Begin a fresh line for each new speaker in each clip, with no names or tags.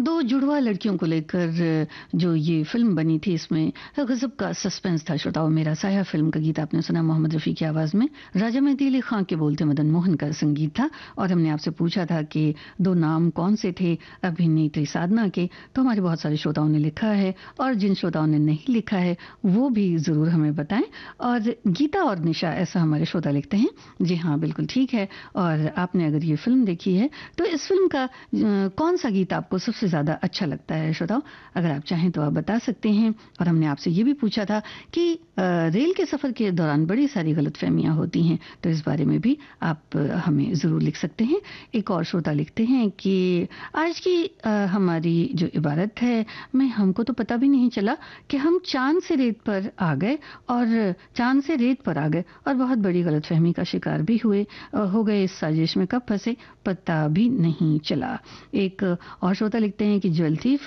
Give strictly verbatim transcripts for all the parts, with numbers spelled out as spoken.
दो जुड़वा लड़कियों को लेकर जो ये फिल्म बनी थी, इसमें गजब का सस्पेंस था। श्रोताओं, मेरा साया फिल्म का गीत आपने सुना मोहम्मद रफ़ी की आवाज़ में। राजा मेहदी अली खां के बोलते मदन मोहन का संगीत था। और हमने आपसे पूछा था कि दो नाम कौन से थे अभिनेत्री साधना के, तो हमारे बहुत सारे श्रोताओं ने लिखा है, और जिन श्रोताओं ने नहीं लिखा है वो भी ज़रूर हमें बताएं। और गीता और निशा, ऐसा हमारे श्रोता लिखते हैं। जी हाँ, बिल्कुल ठीक है। और आपने अगर ये फिल्म देखी है तो इस फिल्म का कौन सा गीत आपको सबसे ज़्यादा अच्छा लगता है? श्रोताओं, अगर आप चाहें तो आप बता सकते हैं। और हमने आपसे ये भी पूछा था कि रेल के सफ़र के दौरान बड़ी सारी गलतफहमियां होती हैं, तो इस बारे में भी आप हमें ज़रूर लिख सकते हैं। एक और श्रोता लिखते हैं कि आज की आ, हमारी जो इबारत है, मैं हमको तो पता भी नहीं चला कि हम चांद से रेत पर आ गए और चांद से रेत पर आ गए और बहुत बड़ी गलतफहमी का शिकार भी हुए हो गए। इस साजिश में कब फंसे पता भी नहीं चला। एक और श्रोता लिखते हैं कि ज्वेल थीफ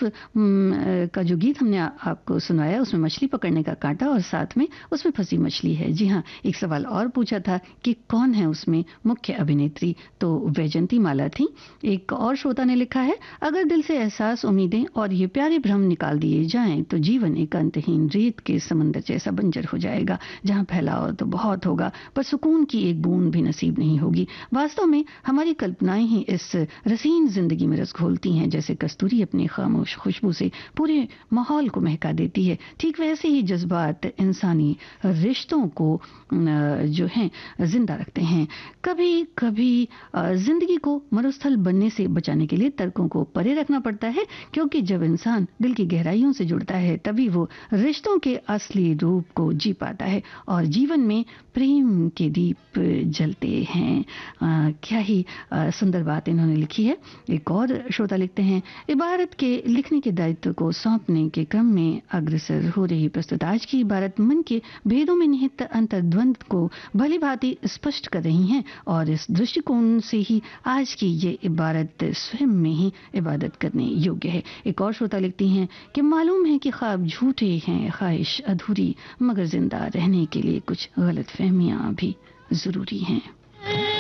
का जो गीत हमने आपको सुनाया, उसमें मछली पकड़ने का कांटा और साथ में उसमें फंसी मछली है। जी हाँ, एक सवाल और पूछा था कि कौन है उसमें मुख्य अभिनेत्री, तो वैजंती माला थी। एक और श्रोता ने लिखा है, अगर दिल से एहसास, उम्मीदें और ये प्यारे भ्रम निकाल दिए जाएं तो जीवन एक अंतहीन रेत के समंदर जैसा बंजर हो जाएगा, जहां फैलाव तो बहुत होगा पर सुकून की एक बूंद भी नसीब नहीं होगी। वास्तव में हमारी कल्पनाएं ही इस रसीन जिंदगी में रस घोलती हैं, जैसे कस्तूरी अपनी खामोश खुशबू से पूरे माहौल को महका देती है। ठीक वैसे ही जज्बात इंसानी रिश्तों को जो हैं जिंदा रखते हैं। कभी कभी जिंदगी को मरुस्थल बनने से बचाने के लिए तर्कों को परे रखना पड़ता है, क्योंकि जब इंसान दिल की गहराइयों से जुड़ता है तभी वो रिश्तों के असली रूप को जी पाता है और जीवन में प्रेम के दीप जलते हैं। आ, क्या ही आ, सुंदर बात इन्होंने लिखी है। एक और श्रोता लिखते हैं, इबारत के लिखने के दायित्व को सौंपने के क्रम में अग्रसर हो रही प्रस्तुत आज की इबारत मन के भेदों में निहित अंतर्द्वंद को भली भांति स्पष्ट कर रही हैं, और इस दृष्टिकोण से ही आज की ये इबारत स्वयं में ही इबादत करने योग्य है। एक और श्रोता लिखती हैं कि मालूम है कि ख्वाब झूठे हैं, ख्वाहिश अधूरी, मगर जिंदा रहने के लिए कुछ गलतफहमियां भी जरूरी हैं।